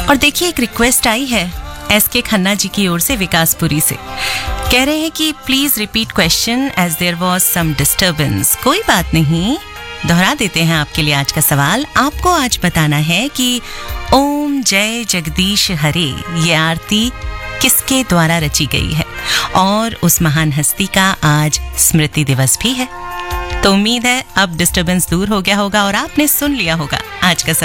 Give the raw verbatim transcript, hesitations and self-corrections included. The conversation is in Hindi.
और देखिए एक रिक्वेस्ट आई है एस के खन्ना जी की ओर से विकासपुरी से। कह रहे हैं कि please repeat question as there was some disturbance. कोई बात नहीं, दोहरा देते हैं आपके लिए आज का सवाल। आपको आज बताना है कि ओम जय जगदीश हरे ये आरती किसके द्वारा रची गई है और उस महान हस्ती का आज स्मृति दिवस भी है। तो उम्मीद है अब डिस्टरबेंस दूर हो गया होगा और आपने सुन लिया होगा आज का